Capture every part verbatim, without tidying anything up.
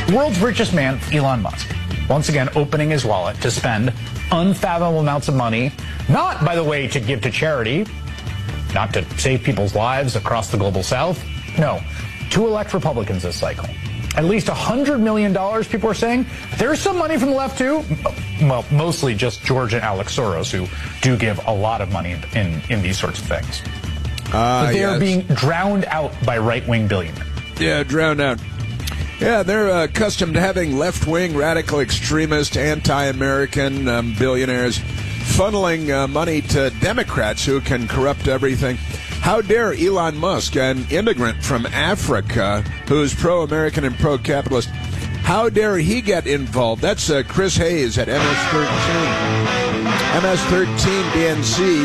The world's richest man, Elon Musk, once again opening his wallet to spend unfathomable amounts of money, not, by the way, to give to charity, not to save people's lives across the global south, no, to elect Republicans this cycle. At least one hundred million dollars, people are saying. There's some money from the left, too. Well, mostly just George and Alex Soros, who do give a lot of money in, in these sorts of things. Uh, but they yes. are being drowned out by right-wing billionaires. Yeah, drowned out. Yeah, they're uh, accustomed to having left-wing, radical extremist, anti-American um, billionaires funneling uh, money to Democrats who can corrupt everything. How dare Elon Musk, an immigrant from Africa who's pro-American and pro-capitalist, how dare he get involved? That's uh, Chris Hayes at M S thirteen. M S thirteen D N C.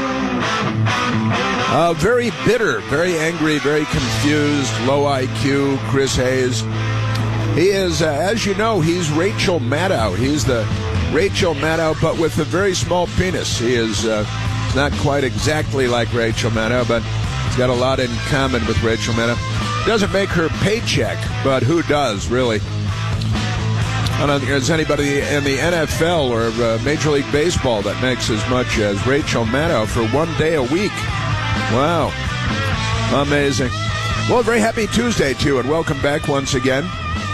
Uh, very bitter, very angry, very confused, low I Q, Chris Hayes. He is, uh, as you know, he's Rachel Maddow. He's the Rachel Maddow, but with a very small penis. He is uh, not quite exactly like Rachel Maddow, but he's got a lot in common with Rachel Maddow. Doesn't make her paycheck, but who does, really? I don't think there's anybody in the N F L or uh, Major League Baseball that makes as much as Rachel Maddow for one day a week. Wow. Amazing. Well, very happy Tuesday to you, and welcome back once again.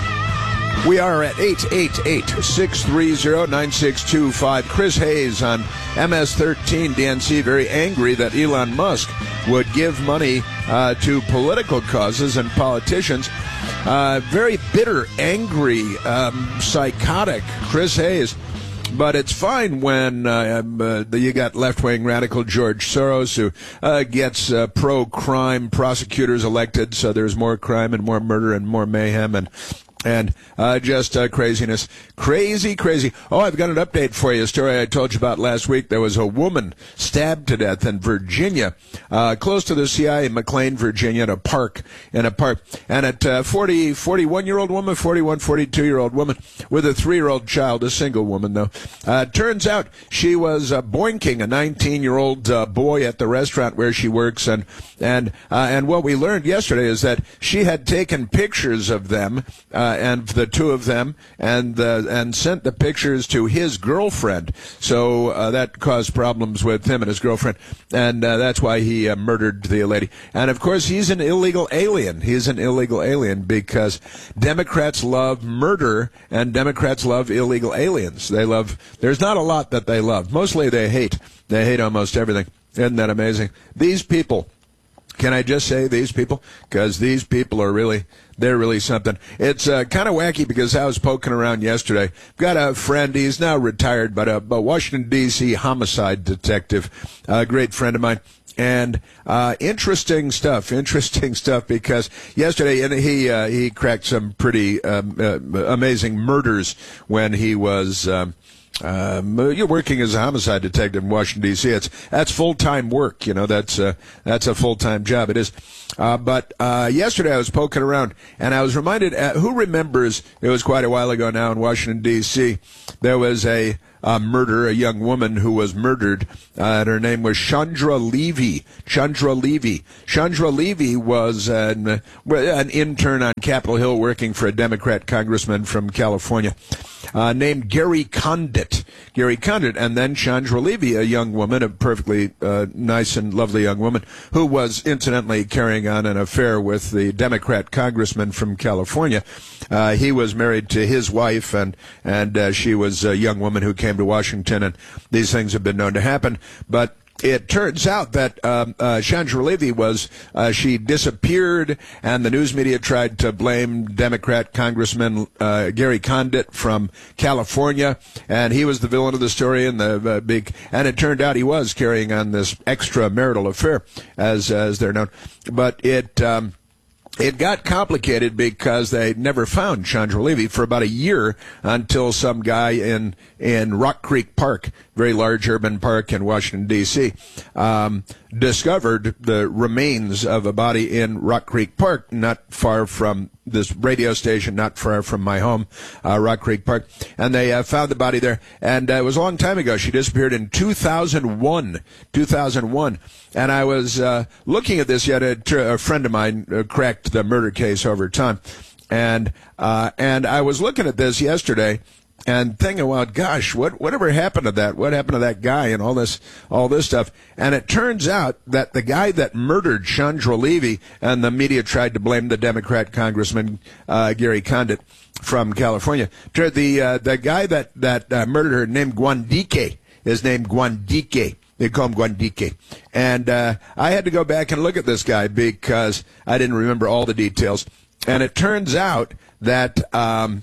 We are at eight eight eight, six three zero, nine six two five. Chris Hayes on M S thirteen D N C, very angry that Elon Musk would give money uh, to political causes and politicians. Uh, very bitter, angry, um, psychotic Chris Hayes. But it's fine when uh, uh, you got left-wing radical George Soros, who uh, gets uh, pro-crime prosecutors elected, so there's more crime and more murder and more mayhem and and uh, just uh, craziness. Crazy, crazy. Oh, I've got an update for you. A story I told you about last week. There was a woman stabbed to death in Virginia, uh, close to the C I A, McLean, Virginia, in a park, in a park. And at uh, forty, forty-one-year-old woman, forty-one, forty-two-year-old woman with a three-year-old child, a single woman, though. Uh, turns out she was uh, boinking a nineteen-year-old uh, boy at the restaurant where she works. And, and, uh, and what we learned yesterday is that she had taken pictures of them, uh, and the two of them, and uh, and sent the pictures to his girlfriend. So uh, that caused problems with him and his girlfriend, and uh, that's why he uh, murdered the lady. And of course, he's an illegal alien. He's an illegal alien because Democrats love murder, and Democrats love illegal aliens. They love. There's not a lot that they love. Mostly they hate. They hate almost everything. Isn't that amazing? These people. Can I just say these people? Because these people are really, they're really something. It's uh, kind of wacky because I was poking around yesterday. Got a friend, he's now retired, but a, a Washington, D C homicide detective, a great friend of mine. And uh, interesting stuff, interesting stuff, because yesterday and he uh, he cracked some pretty um, uh, amazing murders when he was... Um, Um, you're working as a homicide detective in Washington, D C. It's, that's full-time work, you know, that's, uh, that's a full-time job. It is. Uh, but, uh, yesterday I was poking around and I was reminded, uh, who remembers, it was quite a while ago now in Washington, D C, there was a, Uh, murder, a young woman who was murdered, uh, and her name was Chandra Levy. Chandra Levy. Chandra Levy was an, uh, an intern on Capitol Hill working for a Democrat congressman from California uh, named Gary Condit. Gary Condit. And then Chandra Levy, a young woman, a perfectly uh, nice and lovely young woman, who was incidentally carrying on an affair with the Democrat congressman from California. Uh, he was married to his wife, and, and uh, she was a young woman who came to Washington, and these things have been known to happen. But it turns out that um, uh, Chandra Levy was, uh, she disappeared, and the news media tried to blame Democrat Congressman uh, Gary Condit from California, and he was the villain of the story, and the uh, big, and it turned out he was carrying on this extramarital affair, as as they're known. But it. Um, It got complicated because they never found Chandra Levy for about a year until some guy in in Rock Creek Park, very large urban park in Washington, D C, um, discovered the remains of a body in Rock Creek Park, not far from this radio station, not far from my home, uh, Rock Creek Park. And they uh, found the body there. And uh, it was a long time ago. She disappeared in two thousand one. two thousand one. And I was uh, looking at this yet. A, a friend of mine uh, cracked the murder case over time. And uh, and I was looking at this yesterday and thinking, well, gosh, what whatever happened to that? What happened to that guy and all this all this stuff? And it turns out that the guy that murdered Chandra Levy, and the media tried to blame the Democrat Congressman uh, Gary Condit from California. The uh, the guy that that uh, murdered her, named Guandike, is named Guandike. They call him Guandike. And uh, I had to go back and look at this guy because I didn't remember all the details. And it turns out that um,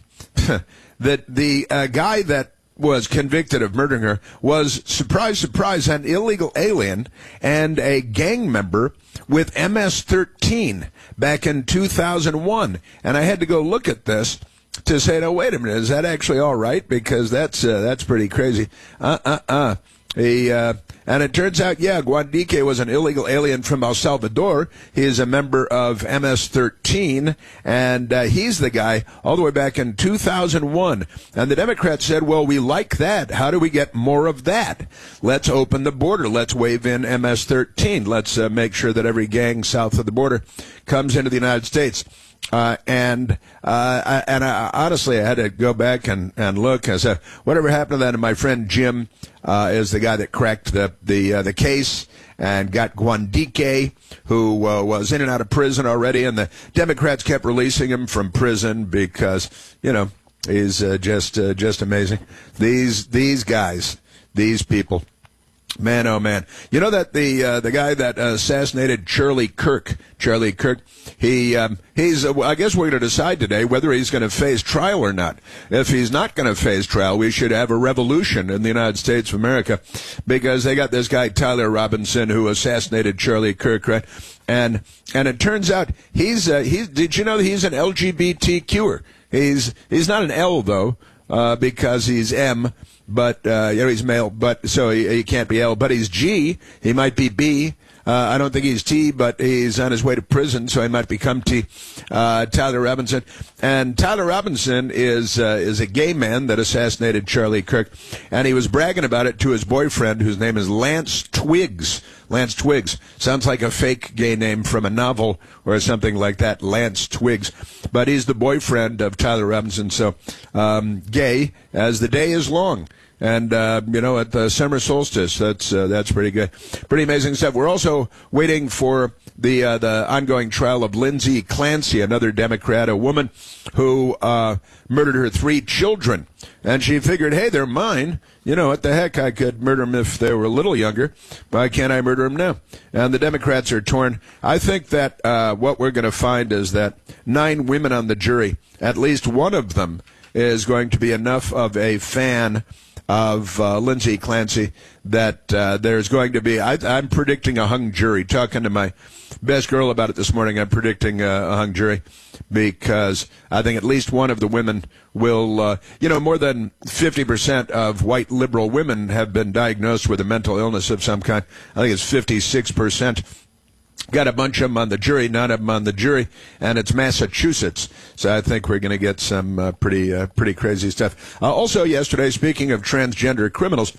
that the uh, guy that was convicted of murdering her was, surprise, surprise, an illegal alien and a gang member with M S thirteen back in two thousand one. And I had to go look at this to say, no, wait a minute, is that actually all right? Because that's uh, that's pretty crazy. Uh-uh-uh. He, uh, and it turns out, yeah, Guandike was an illegal alien from El Salvador. He is a member of M S thirteen, and uh, he's the guy all the way back in two thousand one. And the Democrats said, well, we like that. How do we get more of that? Let's open the border. Let's wave in M S thirteen. Let's uh, make sure that every gang south of the border comes into the United States. Uh, and uh, I, and I, honestly, I had to go back and, and look. I said, whatever happened to that? And my friend Jim uh, is the guy that cracked the the uh, the case and got Guandike, who uh, was in and out of prison already, and the Democrats kept releasing him from prison because, you know, he's uh, just uh, just amazing. These these guys, these people. Man, oh man! You know that the uh, the guy that assassinated Charlie Kirk, Charlie Kirk, he um, he's. Uh, I guess we're going to decide today whether he's going to face trial or not. If he's not going to face trial, we should have a revolution in the United States of America, because they got this guy Tyler Robinson who assassinated Charlie Kirk, right? And and it turns out he's uh, he's. Did you know that he's an L G B T Q-er? He's he's not an L though, uh, because he's M. But, uh, you know, he's male, but, so he, he can't be L, but he's G. He might be B. Uh, I don't think he's T, but he's on his way to prison, so he might become T. Uh, Tyler Robinson. And Tyler Robinson is, uh, is a gay man that assassinated Charlie Kirk. And he was bragging about it to his boyfriend, whose name is Lance Twiggs. Lance Twiggs. Sounds like a fake gay name from a novel or something like that, Lance Twiggs. But he's the boyfriend of Tyler Robinson, so, um, gay as the day is long. And, uh, you know, at the summer solstice, that's uh, that's pretty good. Pretty amazing stuff. We're also waiting for the uh, the ongoing trial of Lindsay Clancy, another Democrat, a woman who uh, murdered her three children. And she figured, hey, they're mine. You know, what the heck, I could murder them if they were a little younger. Why can't I murder them now? And the Democrats are torn. I think that uh, what we're going to find is that nine women on the jury, at least one of them, is going to be enough of a fan of uh, Lindsay Clancy that uh, there's going to be, I, I'm predicting a hung jury. Talking to my best girl about it this morning, I'm predicting uh, a hung jury, because I think at least one of the women will, uh, you know, more than fifty percent of white liberal women have been diagnosed with a mental illness of some kind. I think it's fifty-six percent. Got a bunch of them on the jury, none of them on the jury, and it's Massachusetts. So I think we're going to get some uh, pretty uh, pretty crazy stuff. Uh, also yesterday, speaking of transgender criminals,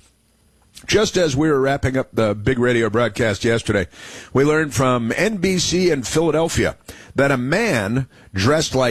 just as we were wrapping up the big radio broadcast yesterday, we learned from N B C in Philadelphia that a man dressed like